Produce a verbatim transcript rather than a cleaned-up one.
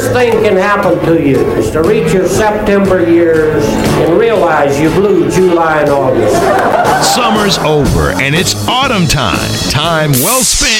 worst thing can happen to you is to reach your September years and realize you blew July and August. Summer's over, and it's autumn time. Time well spent